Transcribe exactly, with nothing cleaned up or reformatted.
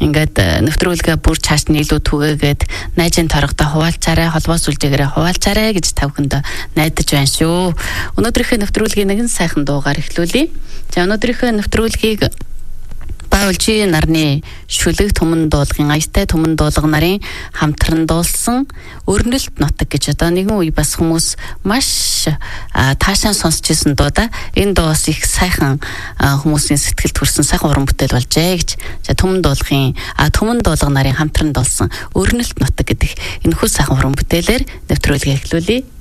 ингээд нэвтрүүлгээ бүр чааш нь илүү түгээгээд найзын торгодоо хуваалцаарай, холбоос үлдээгээрээ хуваалцаарай гэж та бүхэнд найдаж байна шүү. Өнөөдрийнхөө нэвтрүүлгийн нэгэн сайхан дуугаар эхлүүлье. За өнөөдрийнхөө нэвтрүүлгийг Баулжи нарны шүлэг түмэн дуулгын аятай түмэн дуулга нарын хамтран дуулсан өрнөлт нутаг гэж одоо нэгэн үе бас хүмүүс маш таашаан сонсч ирсэн дуу да. Энэ дуу бас их сайхан хүмүүсийн сэтгэлд хүрсэн сайхан уран бүтээл болжээ гэж. За түмэн дуулгын түмэн дуулга нарын хамтран дуулсан өрнөлт нутаг гэдэг энэ хүү сайхан уран бүтээлээр нэвтрүүлгээ эхлүүлье.